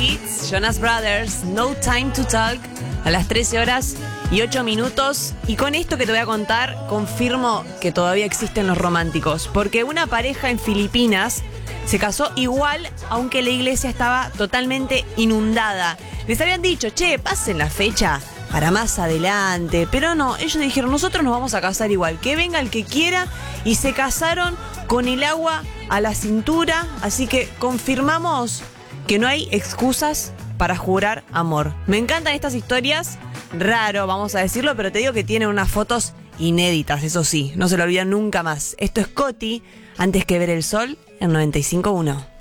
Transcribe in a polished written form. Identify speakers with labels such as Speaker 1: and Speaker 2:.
Speaker 1: Hits, Jonas Brothers, No Time to Talk, a las 13:08. Y con esto que te voy a contar, confirmo que todavía existen los románticos. Porque una pareja en Filipinas se casó igual, aunque la iglesia estaba totalmente inundada. Les habían dicho, che, pasen la fecha para más adelante. Pero no, ellos dijeron, nosotros nos vamos a casar igual. Que venga el que quiera. Y se casaron con el agua a la cintura. Así que confirmamos que no hay excusas para jurar amor. Me encantan estas historias. Raro, vamos a decirlo, pero te digo que tienen unas fotos inéditas, eso sí. No se lo olvidan nunca más. Esto es Coti, antes que ver el sol, en 95.1.